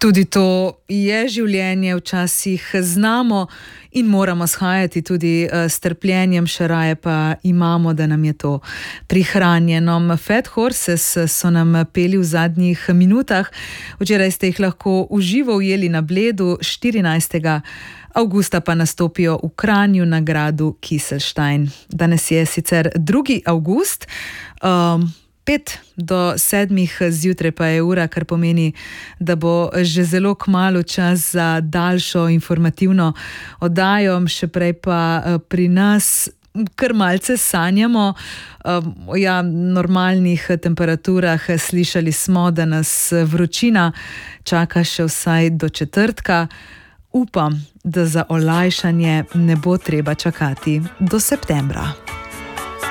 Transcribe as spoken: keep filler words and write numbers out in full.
Tudi to je življenje, včasih znamo in moramo shajati tudi s trpljenjem, še raje pa imamo, da nam je to prihranjeno. Fat Horses so nam peli v zadnjih minutah. Včeraj ste jih lahko v živo ujeli na Bledu, štirinajstega avgusta pa nastopijo v Kranju na gradu Kieselstein. Danes je sicer drugi avgust, um, pet do sedmih zjutraj pa je ura, kar pomeni, da bo že zelo kmalu čas za daljšo informativno oddajo, še prej pa pri nas kar malce sanjamo o ja, normalnih temperaturah. Slišali smo, da nas vročina čaka še vsaj do četrtka. Upam, da za olajšanje ne bo treba čakati do septembra.